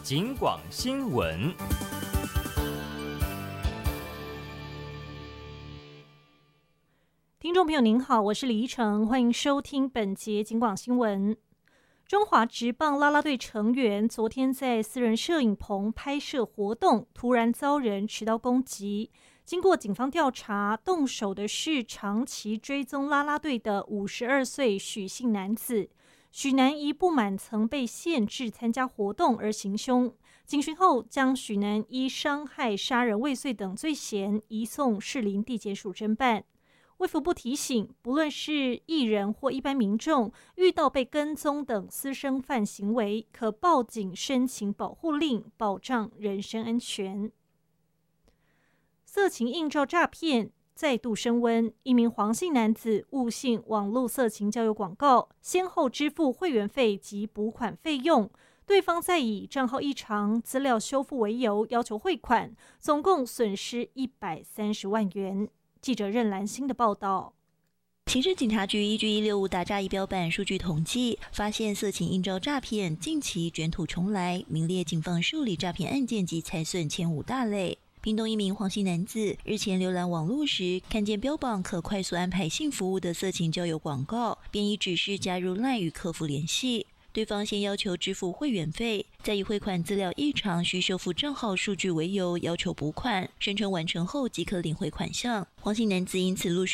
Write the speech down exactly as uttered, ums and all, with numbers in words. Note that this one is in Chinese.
警广新闻。 听众朋友您好，我是李依晨，欢迎收听本节警广新闻。中华职棒啦啦队成员昨天在私人摄影棚拍摄活动，突然遭人持刀攻击。经过警方调查，动手的是长期追踪啦啦队的五十二岁许姓男子。许男一不满曾被限制参加活动而行凶，警讯后将许男一伤害、杀人未遂等罪嫌移送士林地检署侦办。卫福部提醒，不论是艺人或一般民众，遇到被跟踪等私生饭行为，可报警申请保护令，保障人身安全。色情应照诈骗再度升温，一名黄姓男子误信网络色情交友广告，先后支付会员费及补款费用，对方再以账号异常、资料修复为由要求汇款，总共损失一百三十万元。记者任兰心的报道。 刑事警察局依据一六五打诈仪表板数据统计，发现色情应照诈骗近期卷土重来，名列警方受理诈骗案件及财损前五大类。屏东一名黄姓男子日前浏览网络时，看见标榜可快速安排性服务的色情交友广告，便以指示加入 LINE 与客服联系。对方先要求支付会员费，再以汇款资料异常需修复账号数据为由要求补款，声称完成后即可领回款项。黄姓男子因此陆续